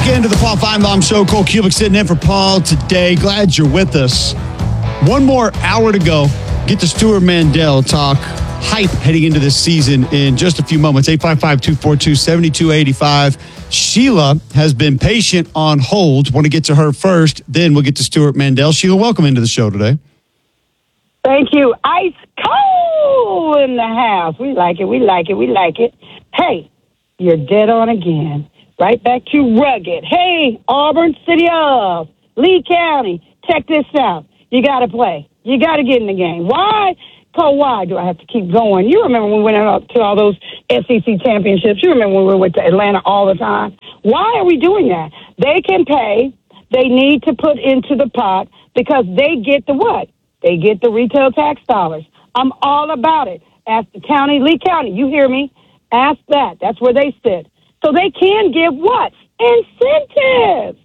into the Paul Feinbaum Show. Cole Cubic sitting in for Paul today. Glad you're with us. One more hour to go. Get to Stewart Mandel talk hype heading into this season in just a few moments. 855-242-7285. Sheila has been patient on hold. Want to get to her first, then we'll get to Stewart Mandel. Sheila, welcome into the show today. Thank you. Ice cold in the house. We like it. We like it. We like it. Hey, you're dead on again. Right back to rugged. Hey, Auburn, City of Lee County. Check this out. You got to play. You got to get in the game. Why? Cole, why do I have to keep going? You remember when we went out to all those SEC championships? You remember when we went to Atlanta all the time? Why are we doing that? They can pay. They need to put into the pot because they get the what? They get the retail tax dollars. I'm all about it. Ask the county, Lee County, you hear me? Ask that. That's where they sit. So they can give what? Incentives.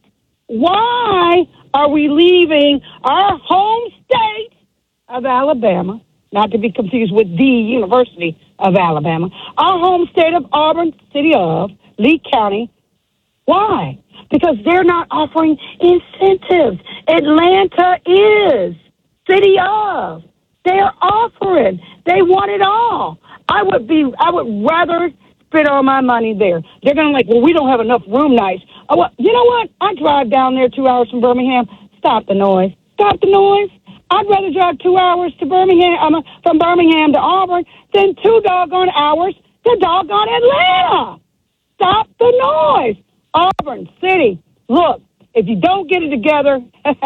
Why are we leaving our home state of Alabama, not to be confused with the University of Alabama, our home state of Auburn, City of Lee County? Why? Because they're not offering incentives. Atlanta is. City of. They're offering. They want it all. I would rather spend all my money there. They're going to we don't have enough room nights. Oh, well, you know what? I drive down there 2 hours from Birmingham. Stop the noise. Stop the noise. I'd rather drive 2 hours to Birmingham, from Birmingham to Auburn than 2 doggone hours to doggone Atlanta. Stop the noise. Auburn City. Look, if you don't get it together,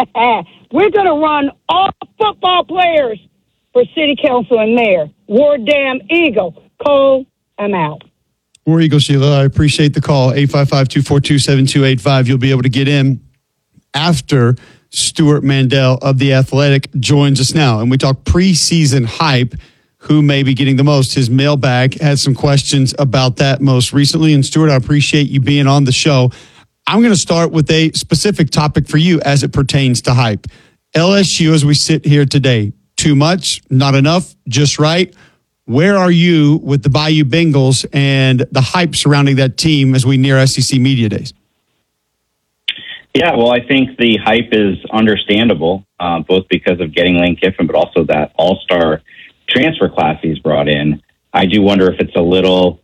we're going to run all football players for city council and mayor. War damn Eagle. Cole, I'm out. War Eagle, Sheila. I appreciate the call. 855-242-7285. You'll be able to get in after Stewart Mandel of The Athletic joins us now. And we talk preseason hype, who may be getting the most. His mailbag had some questions about that most recently. And Stewart, I appreciate you being on the show. I'm going to start with a specific topic for you as it pertains to hype. LSU, as we sit here today, too much, not enough, just right. Where are you with the Bayou Bengals and the hype surrounding that team as we near SEC Media Days? Yeah, well, I think the hype is understandable, both because of getting Lane Kiffin, but also that all-star transfer class he's brought in. I do wonder if it's a little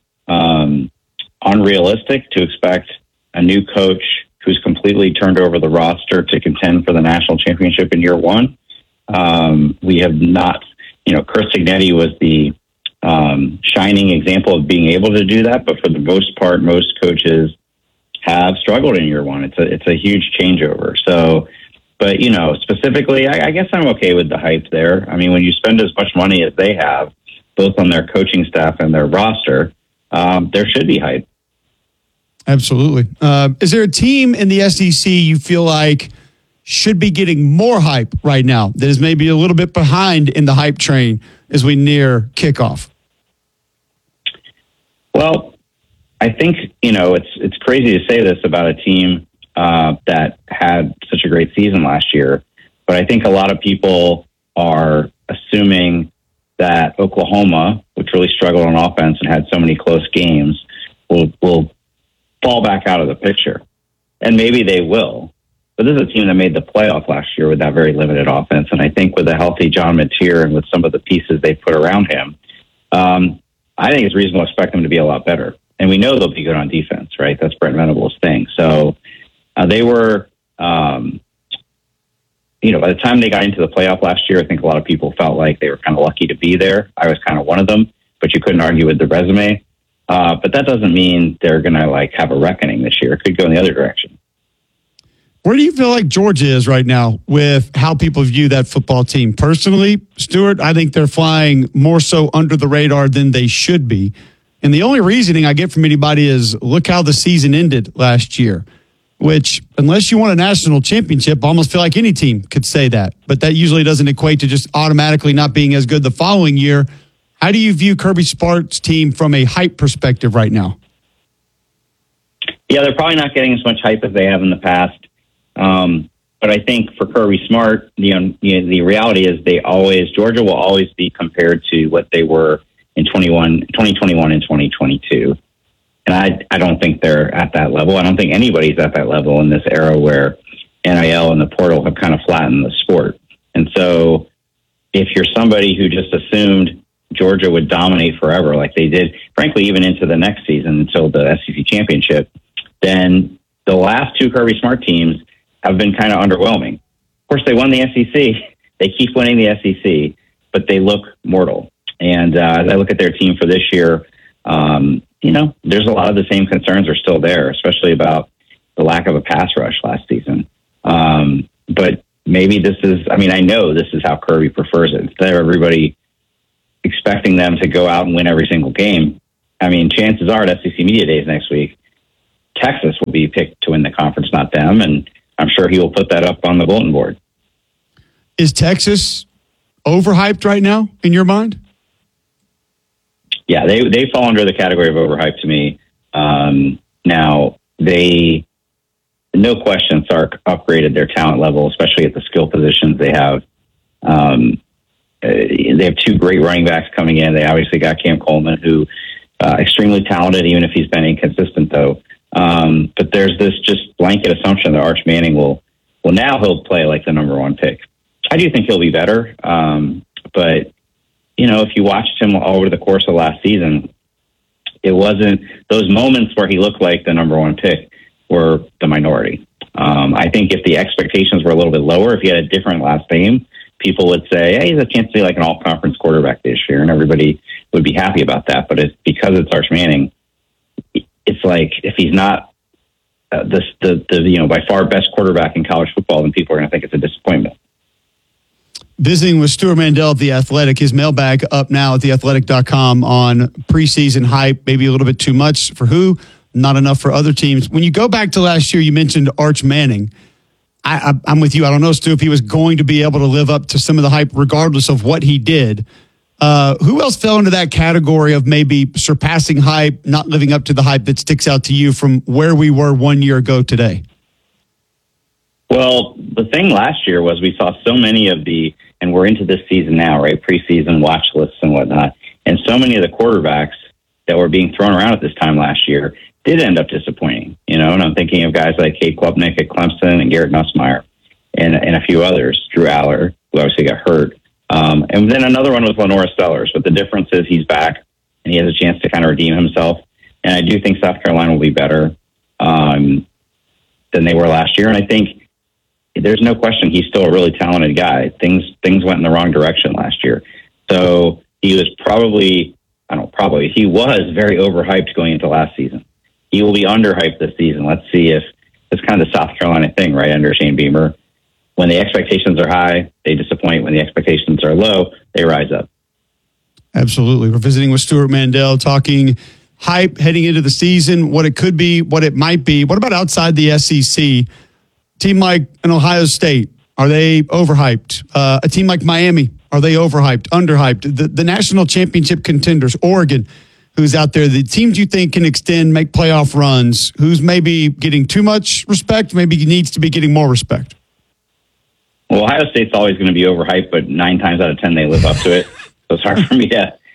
unrealistic to expect a new coach who's completely turned over the roster to contend for the national championship in year one. We have not, Chris Signetti was the shining example of being able to do that, but for the most part, most coaches have struggled in year one. It's a huge changeover. So, but specifically, I guess I'm okay with the hype there. I mean, when you spend as much money as they have, both on their coaching staff and their roster, there should be hype. Absolutely. Is there a team in the SEC you feel like should be getting more hype right now that is maybe a little bit behind in the hype train as we near kickoff? Well, I think, it's crazy to say this about a team that had such a great season last year, but I think a lot of people are assuming that Oklahoma, which really struggled on offense and had so many close games, will fall back out of the picture. And maybe they will. But this is a team that made the playoff last year with that very limited offense. And I think with a healthy John Mateer and with some of the pieces they put around him, I think it's reasonable to expect them to be a lot better. And we know they'll be good on defense, right? That's Brent Venables' thing. So they were, by the time they got into the playoff last year, I think a lot of people felt like they were kind of lucky to be there. I was kind of one of them, but you couldn't argue with the resume. But that doesn't mean they're going to have a reckoning this year. It could go in the other direction. Where do you feel like Georgia is right now with how people view that football team? Personally, Stewart, I think they're flying more so under the radar than they should be. And the only reasoning I get from anybody is look how the season ended last year, which unless you won a national championship, I almost feel like any team could say that. But that usually doesn't equate to just automatically not being as good the following year. How do you view Kirby Smart's team from a hype perspective right now? Yeah, they're probably not getting as much hype as they have in the past. But I think for Kirby Smart, the reality is Georgia will always be compared to what they were in 2021 and 2022. And I don't think they're at that level. I don't think anybody's at that level in this era where NIL and the portal have kind of flattened the sport. And so if you're somebody who just assumed Georgia would dominate forever, like they did, frankly, even into the next season until the SEC championship, then the last two Kirby Smart teams have been kind of underwhelming. Of course, they won the SEC. They keep winning the SEC, but they look mortal. And as I look at their team for this year, there's a lot of the same concerns are still there, especially about the lack of a pass rush last season. But maybe I know this is how Kirby prefers it. Instead of everybody expecting them to go out and win every single game, I mean, chances are at SEC Media Days next week, Texas will be picked to win the conference, not them. And I'm sure he will put that up on the bulletin board. Is Texas overhyped right now in your mind? Yeah, they fall under the category of overhyped to me. Now, they, no question, Sark upgraded their talent level, especially at the skill positions they have. They have two great running backs coming in. They obviously got Cam Coleman, who extremely talented, even if he's been inconsistent, though. But there's this just blanket assumption that Arch Manning he'll play like the number one pick. I do think he'll be better. But, if you watched him over the course of last season, it wasn't those moments where he looked like the number one pick were the minority. I think if the expectations were a little bit lower, if he had a different last name, people would say, hey, he's a chance to be like an all-conference quarterback this year, and everybody would be happy about that. But because it's Arch Manning, it's like if he's not the by far best quarterback in college football, then people are going to think it's a disappointment. Visiting with Stewart Mandel of The Athletic, his mailbag up now at theathletic.com on preseason hype, maybe a little bit too much for who, not enough for other teams. When you go back to last year, you mentioned Arch Manning. I'm with you. I don't know, Stu, if he was going to be able to live up to some of the hype regardless of what he did. Who else fell into that category of maybe surpassing hype, not living up to the hype that sticks out to you from where we were 1 year ago today? Well, the thing last year was we saw so many and we're into this season now, right? Preseason watch lists and whatnot. And so many of the quarterbacks that were being thrown around at this time last year did end up disappointing, and I'm thinking of guys like Cade Klubnik at Clemson and Garrett Nussmeier and a few others, Drew Aller, who obviously got hurt. And then another one was Lenora Stellars, but the difference is he's back and he has a chance to kind of redeem himself. And I do think South Carolina will be better than they were last year. And I think there's no question he's still a really talented guy. Things went in the wrong direction last year. So he was he was very overhyped going into last season. He will be underhyped this season. Let's see if it's kind of the South Carolina thing, right, under Shane Beamer. When the expectations are high, they disappoint. When the expectations are low, they rise up. Absolutely. We're visiting with Stewart Mandel, talking hype heading into the season, what it could be, what it might be. What about outside the SEC? Team like an Ohio State, are they overhyped? A team like Miami, are they overhyped, underhyped? The national championship contenders, Oregon, who's out there, the teams you think can extend, make playoff runs, who's maybe getting too much respect, maybe needs to be getting more respect? Well, Ohio State's always going to be overhyped, but 9 times out of 10 they live up to it. So it's hard for me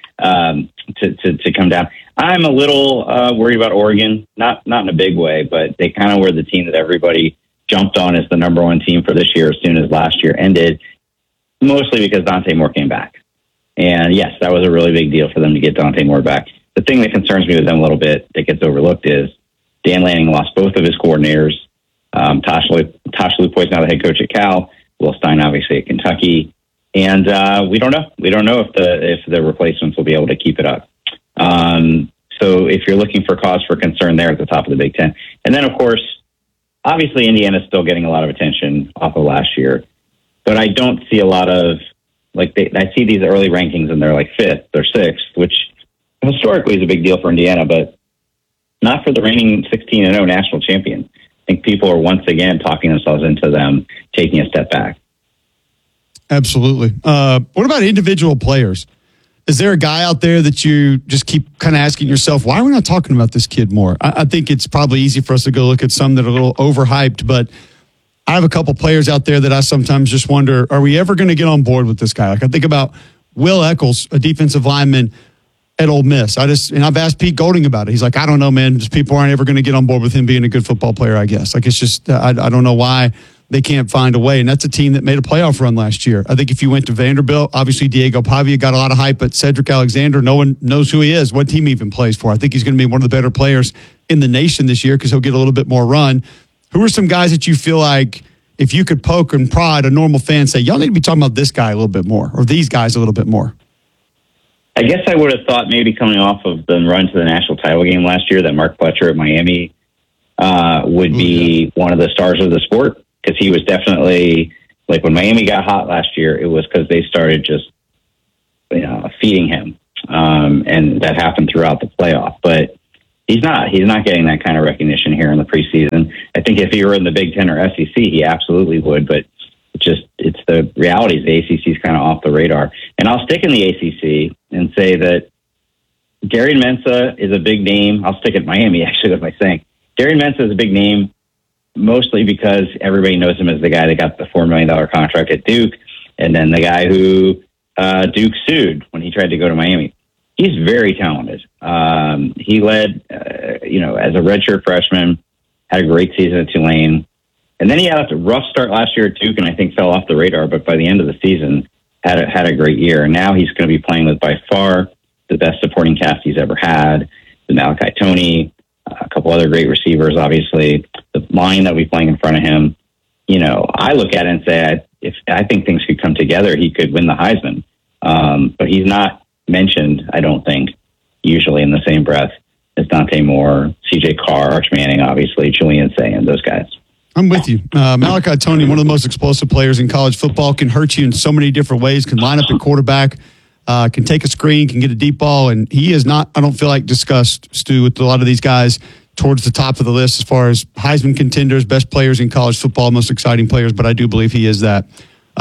to come down. I'm a little worried about Oregon, not in a big way, but they kind of were the team that everybody jumped on as the number one team for this year as soon as last year ended, mostly because Dante Moore came back. And yes, that was a really big deal for them to get Dante Moore back. The thing that concerns me with them a little bit that gets overlooked is Dan Lanning lost both of his coordinators. Tosh Lupoy's now the head coach at Cal. Will Stein obviously at Kentucky. And we don't know. We don't know if the replacements will be able to keep it up. So if you're looking for cause for concern there at the top of the Big Ten. And then, of course, obviously Indiana's still getting a lot of attention off of last year. But I don't see a lot of, I see these early rankings and they're like 5th or 6th, which historically is a big deal for Indiana, but not for the reigning 16-0 national champion. I think people are once again talking themselves into them taking a step back. Absolutely. What about individual players? Is there a guy out there that you just keep kind of asking yourself, why are we not talking about this kid more? I think it's probably easy for us to go look at some that are a little overhyped, but I have a couple players out there that I sometimes just wonder, are we ever going to get on board with this guy? Like I think about Will Eccles, a defensive lineman. at Ole Miss. I've asked Pete Golding about it. He's like, I don't know, man. Just people aren't ever going to get on board with him being a good football player, I guess. Like, it's just, I don't know why they can't find a way. And that's a team that made a playoff run last year. I think if you went to Vanderbilt, obviously Diego Pavia got a lot of hype, but Cedric Alexander, no one knows who he is, what team he even plays for. I think he's going to be one of the better players in the nation this year because he'll get a little bit more run. Who are some guys that you feel like if you could poke and prod a normal fan, say, y'all need to be talking about this guy a little bit more or these guys a little bit more? I guess I would have thought maybe coming off of the run to the national title game last year that Mark Fletcher at Miami would be one of the stars of the sport, because he was definitely, like, when Miami got hot last year, it was because they started just feeding him, and that happened throughout the playoff. But he's not getting that kind of recognition here in the preseason. I think if he were in the Big Ten or SEC, he absolutely would, but it's the realities. The ACC is kind of off the radar. And I'll stick in the ACC and say that Darian Mensah is a big name. I'll stick at Miami, actually, with my saying. Darian Mensah is a big name mostly because everybody knows him as the guy that got the $4 million contract at Duke, and then the guy who Duke sued when he tried to go to Miami. He's very talented. He led, as a redshirt freshman, had a great season at Tulane. And then he had a rough start last year at Duke, and I think fell off the radar. But by the end of the season, had a great year. And now he's going to be playing with by far the best supporting cast he's ever had. The Malachi Toney, a couple other great receivers, obviously. The line that will be playing in front of him. I look at it and say, if I think things could come together, he could win the Heisman. But he's not mentioned, I don't think, usually in the same breath as Dante Moore, C.J. Carr, Arch Manning, obviously, Julian Sayin, those guys. I'm with you. Malachi Toney, one of the most explosive players in college football, can hurt you in so many different ways, can line up at quarterback, can take a screen, can get a deep ball, and he is not, I don't feel like, discussed, Stu, with a lot of these guys towards the top of the list as far as Heisman contenders, best players in college football, most exciting players, but I do believe he is that.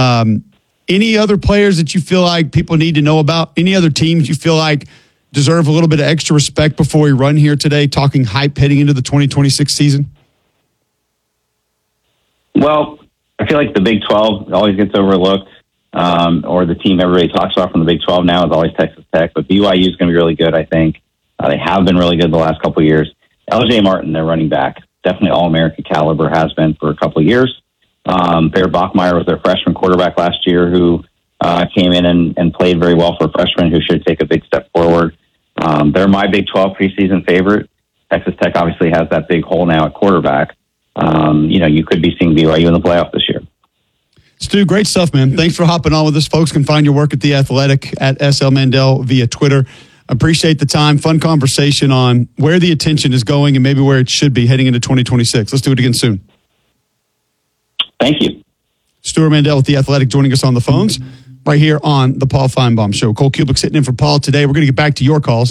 Any other players that you feel like people need to know about? Any other teams you feel like deserve a little bit of extra respect before we run here today, talking hype heading into the 2026 season? Well, I feel like the Big 12 always gets overlooked, or the team everybody talks about from the Big 12 now is always Texas Tech, but BYU is going to be really good, I think. They have been really good the last couple of years. LJ Martin, their running back, definitely All-American caliber, has been for a couple of years. Bear Bachmeier was their freshman quarterback last year who came in and played very well for a freshman who should take a big step forward. They're my Big 12 preseason favorite. Texas Tech obviously has that big hole now at quarterback. You could be seeing BYU in the playoff this year. Stu, great stuff, man. Thanks for hopping on with us. Folks can find your work at The Athletic at SL Mandel via Twitter. Appreciate the time. Fun conversation on where the attention is going and maybe where it should be heading into 2026. Let's do it again soon. Thank you. Stuart Mandel with The Athletic joining us on the phones right here on the Paul Feinbaum Show. Cole Kubick sitting in for Paul today. We're going to get back to your calls.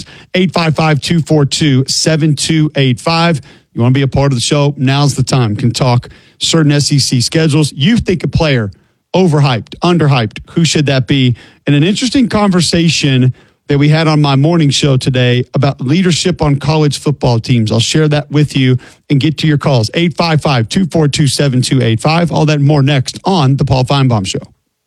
855-242-7285. You want to be a part of the show? Now's the time. Can talk certain SEC schedules. You think a player overhyped, underhyped, who should that be? And an interesting conversation that we had on my morning show today about leadership on college football teams. I'll share that with you and get to your calls. 855-242-7285. All that and more next on the Paul Feinbaum Show.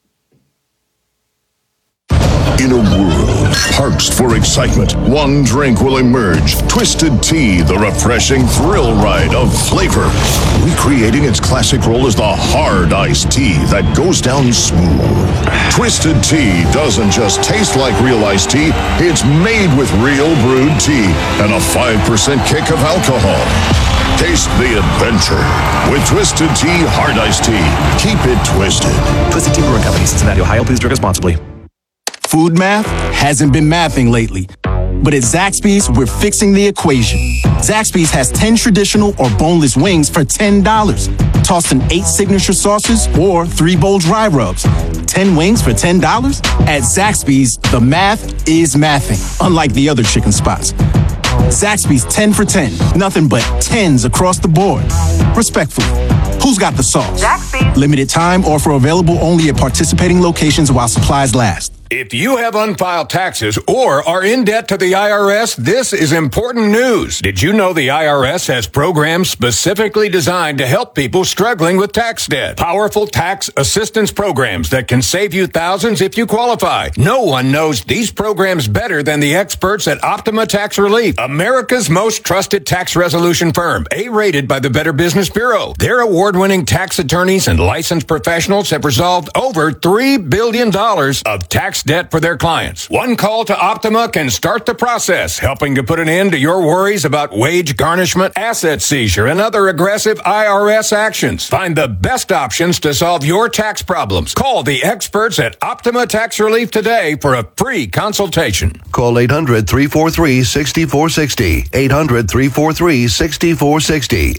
In a world parched for excitement, one drink will emerge. Twisted Tea, the refreshing thrill ride of flavor. Recreating its classic role as the hard iced tea that goes down smooth. Twisted Tea doesn't just taste like real iced tea, it's made with real brewed tea and a 5% kick of alcohol. Taste the adventure with Twisted Tea Hard Iced Tea. Keep it twisted. Twisted Tea Brewing Company, Cincinnati, Ohio. Please drink responsibly. Food math hasn't been mathing lately. But at Zaxby's, we're fixing the equation. Zaxby's has 10 traditional or boneless wings for $10. Tossed in 8 signature sauces or 3 bold dry rubs. 10 wings for $10? At Zaxby's, the math is mathing, unlike the other chicken spots. Zaxby's 10 for 10. Nothing but 10s across the board. Respectfully, who's got the sauce? Zaxby's. Limited time offer available only at participating locations while supplies last. If you have unfiled taxes or are in debt to the IRS, this is important news. Did you know the IRS has programs specifically designed to help people struggling with tax debt? Powerful tax assistance programs that can save you thousands if you qualify. No one knows these programs better than the experts at Optima Tax Relief, America's most trusted tax resolution firm, A-rated by the Better Business Bureau. Their award-winning tax attorneys and licensed professionals have resolved over $3 billion of tax debt for their clients. One call to Optima can start the process, helping to put an end to your worries about wage garnishment, asset seizure, and other aggressive IRS actions. Find the best options to solve your tax problems. Call the experts at Optima Tax Relief today for a free consultation. Call 800-343-6460. 800-343-6460.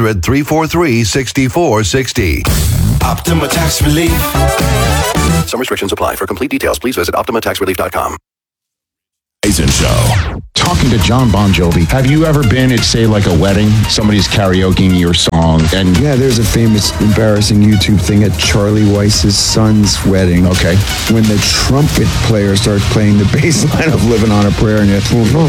800-343-6460. Optima Tax Relief. Some restrictions apply. For complete details, please visit OptimaTaxRelief.com. Jason Show. Talking to John Bon Jovi, have you ever been at, say, like a wedding? Somebody's karaokeing your song, and yeah, there's a famous, embarrassing YouTube thing at Charlie Weiss's son's wedding. Okay. When the trumpet player starts playing the bass line of "Living on a Prayer," and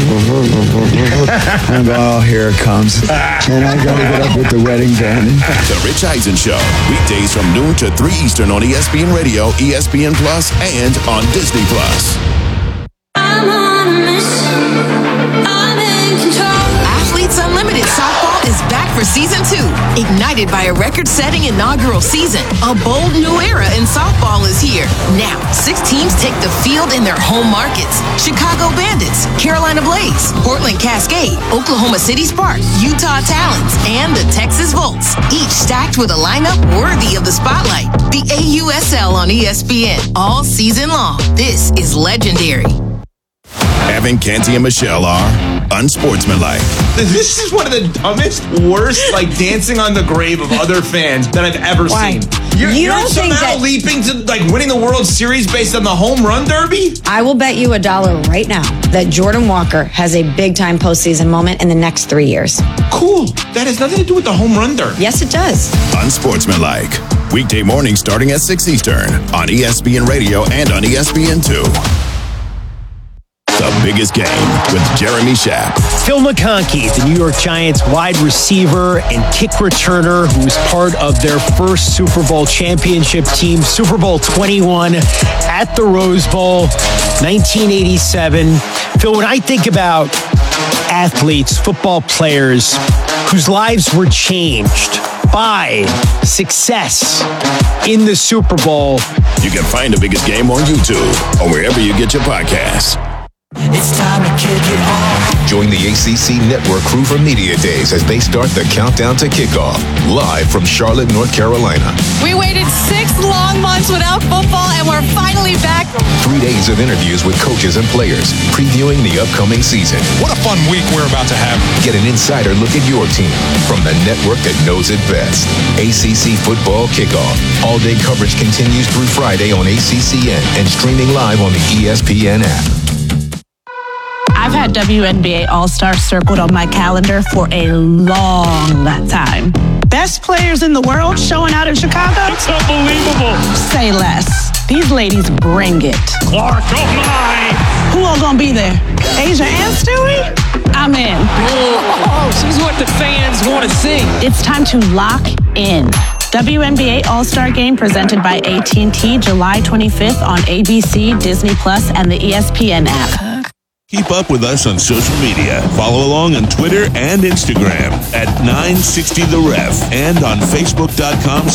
I'm going, oh, here it comes, and I got to get up with the wedding band. The Rich Eisen Show, weekdays from noon to 3 Eastern on ESPN Radio, ESPN Plus, and on Disney Plus. I'm on a mission. I'm in control. Athletes Unlimited Softball is back for Season 2. Ignited by a record-setting inaugural season, a bold new era in softball is here. Now, 6 teams take the field in their home markets. Chicago Bandits, Carolina Blaze, Portland Cascade, Oklahoma City Sparks, Utah Talons, and the Texas Volts. Each stacked with a lineup worthy of the spotlight. The AUSL on ESPN all season long. This is legendary. Evan, Canty, and Michelle are unsportsmanlike. This is one of the dumbest, worst, dancing on the grave of other fans that I've ever seen. You're somehow leaping to winning the World Series based on the home run derby? I will bet you $1 right now that Jordan Walker has a big-time postseason moment in the next 3 years. Cool. That has nothing to do with the home run derby. Yes, it does. Unsportsmanlike. Weekday morning starting at 6 Eastern on ESPN Radio and on ESPN2. The Biggest Game with Jeremy Schaap. Phil McConkey, the New York Giants wide receiver and kick returner who was part of their first Super Bowl championship team, Super Bowl 21 at the Rose Bowl, 1987. Phil, when I think about athletes, football players whose lives were changed by success in the Super Bowl. You can find The Biggest Game on YouTube or wherever you get your podcasts. It's time to kick it off. Join the ACC Network crew for Media Days as they start the countdown to kickoff, live from Charlotte, North Carolina. We waited 6 long months without football, and we're finally back. 3 days of interviews with coaches and players, previewing the upcoming season. What a fun week we're about to have. Get an insider look at your team from the network that knows it best. ACC Football Kickoff. All-day coverage continues through Friday on ACCN and streaming live on the ESPN app. I've had WNBA All-Star circled on my calendar for a long time. Best players in the world showing out in Chicago? It's unbelievable. Say less. These ladies bring it. Clark, oh my! Who all gonna be there? Asia and Stewie? I'm in. Oh, this is what the fans want to see. It's time to lock in. WNBA All-Star Game presented by AT&T July 25th on ABC, Disney Plus, and the ESPN app. Keep up with us on social media. Follow along on Twitter and Instagram at 960 The Ref and on Facebook.com